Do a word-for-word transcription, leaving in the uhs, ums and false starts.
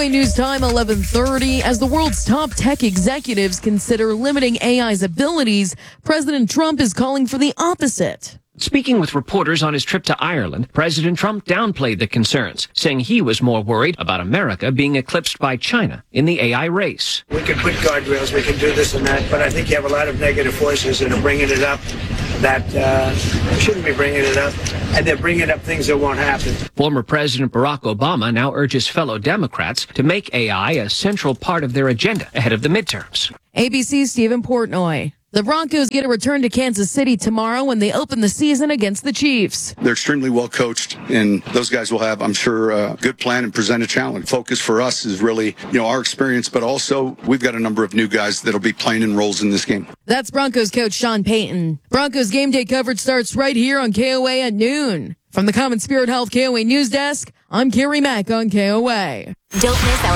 A News Time, eleven thirty. As the world's top tech executives consider limiting A I's abilities, President Trump is calling for the opposite. Speaking with reporters on his trip to Ireland, President Trump downplayed the concerns, saying he was more worried about America being eclipsed by China in the A I race. We can put guardrails, we can do this and that, but I think you have a lot of negative forces that are bringing it up that uh, shouldn't be bringing it up, and they're bringing up things that won't happen. Former President Barack Obama now urges fellow Democrats to make A I a central part of their agenda ahead of the midterms. A B C's Stephen Portnoy. The Broncos get a return to Kansas City tomorrow when they open the season against the Chiefs. They're extremely well coached, and those guys will have, I'm sure, a good plan and present a challenge. Focus for us is really, you know, our experience, but also we've got a number of new guys that'll be playing in roles in this game. That's Broncos coach Sean Payton. Broncos game day coverage starts right here on K O A at noon. From the Common Spirit Health K O A News Desk, I'm Carrie Mack on K O A. Don't miss our